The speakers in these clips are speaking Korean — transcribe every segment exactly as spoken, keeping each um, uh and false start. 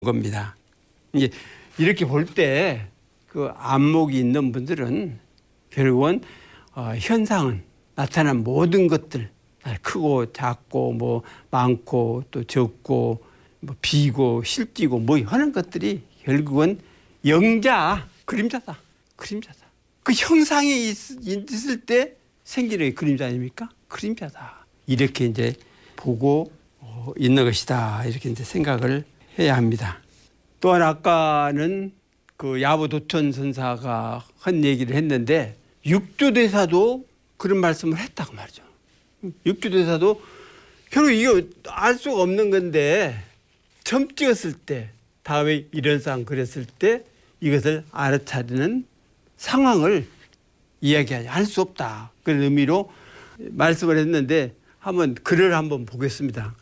겁니다. 이제 이렇게 볼 때 그 안목이 있는 분들은 결국은 어, 현상은 나타난 모든 것들, 크고 작고 뭐 많고 또 적고 뭐 비고 실지고 뭐 하는 것들이 결국은 영자, 그림자다. 그림자다. 그 형상이 있, 있을 때 생기는 게 그림자 아닙니까? 그림자다. 이렇게 이제 보고 어, 있는 것이다. 이렇게 이제 생각을 해야 합니다. 또한 아까는 그 야보도천 선사가 한 얘기를 했는데 육조대사도 그런 말씀을 했다고 말이죠. 육조대사도 결국 이거 알 수가 없는 건데 점 찍었을 때 다음에 이런 상 그랬을 때 이것을 알아차리는 상황을 이야기하지 할 수 없다. 그런 의미로 말씀을 했는데 한번 글을 한번 보겠습니다.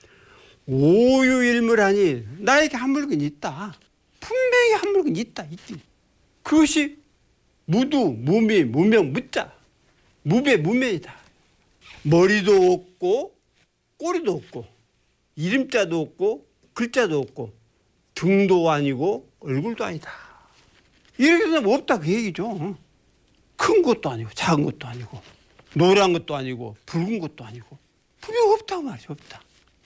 오유일물하니 나에게 한 물건이 있다. 분명히 한 물건이 있다. 있지. 그것이 무두, 무미, 무명, 무자. 무배, 무명이다. 머리도 없고 꼬리도 없고 이름자도 없고 글자도 없고 등도 아니고 얼굴도 아니다. 이렇게 되면 없다 그 얘기죠. 큰 것도 아니고 작은 것도 아니고 노란 것도 아니고 붉은 것도 아니고 분명 없다고 말이죠. 없다.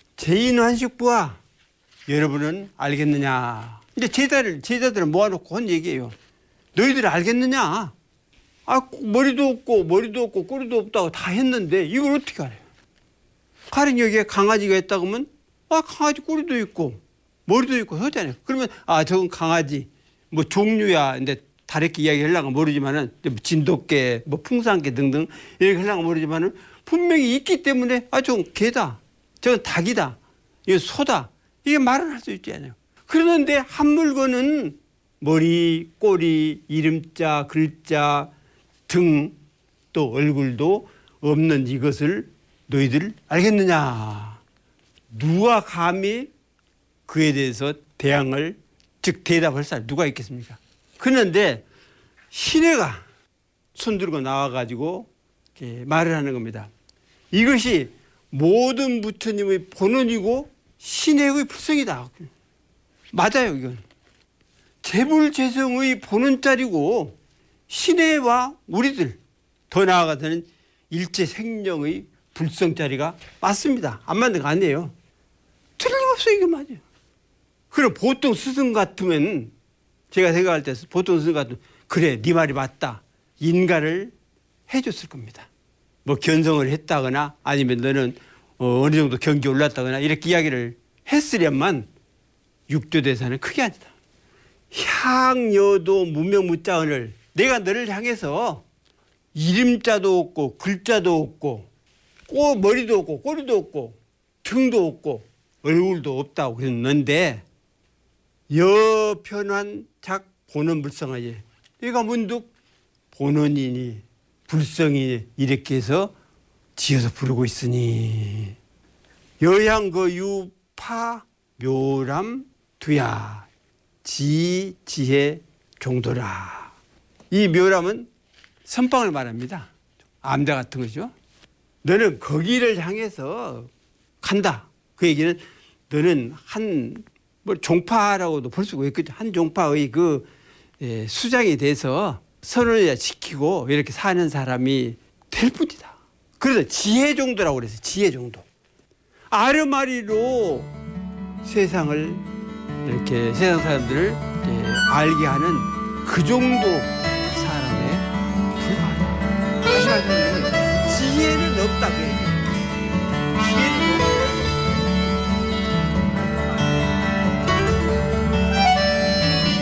제인환식부와 여러분은 알겠느냐. 이제 제자들, 제자들을 모아놓고 한 얘기예요. 너희들 알겠느냐. 아, 머리도 없고 머리도 없고 꼬리도 없다고 다 했는데 이걸 어떻게 알아요? 가령 여기에 강아지가 있다고 하면 아, 강아지 꼬리도 있고 머리도 있고 하잖아요. 그러면 아, 저건 강아지 뭐 종류야. 근데 다르게 이야기하려고 모르지만은 진돗개, 뭐 풍산개 등등 이렇게 하려고 모르지만은 분명히 있기 때문에 아, 저건 개다. 저건 닭이다. 이건 소다. 이게 말을 할 수 있지 않아요. 그러는데 한 물건은 머리, 꼬리, 이름자, 글자, 등, 또 얼굴도 없는 이것을 너희들 알겠느냐. 누가 감히 그에 대해서 대항을, 즉 대답할 사람 누가 있겠습니까? 그런데 신해가 손들고 나와가지고 이렇게 말을 하는 겁니다. 이것이 모든 부처님의 본원이고 신해의 불성이다. 맞아요, 이건. 재불재성의 본원짜리고 신해와 우리들 더 나아가서는 일체 생명의 불성짜리가 맞습니다. 안 맞는 거 아니에요. 틀림없어요, 이게 맞아요. 그럼 보통 스승 같으면 제가 생각할 때 보통 스승 같으면 그래, 네 말이 맞다. 인가를 해줬을 겁니다. 뭐 견성을 했다거나 아니면 너는 어느 정도 경기 올랐다거나 이렇게 이야기를 했으련만 육조대사는 그게 아니다. 향여도 무명무자언을 내가 너를 향해서 이름자도 없고 글자도 없고 꼬, 머리도 없고 꼬리도 없고 등도 없고 얼굴도 없다고 그랬는데 여편한 작 본원불성하ye 얘가 문득 본원이니 불성이니 이렇게 해서 지어서 부르고 있으니 여양 그 유파 묘람 두야 지 지혜 종도라. 이 묘람은 선방을 말합니다. 암자 같은 거죠. 너는 거기를 향해서 간다. 그 얘기는 너는 한 뭐 종파라고도 볼 수가 있거든요. 한 종파의 그 예, 수장이 돼서 선을 지키고 이렇게 사는 사람이 될 뿐이다. 그래서 지혜 정도라고 그랬어요. 지혜 정도. 아르마리로 세상을 이렇게 세상 사람들을 예, 알게 하는 그 정도 사람에 불과하다. 다시 말하면 지혜는 없다. 그 얘기예요. 지혜는 없다.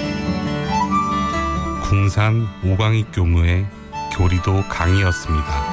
궁산 오광익 교무의 교리도 강의였습니다.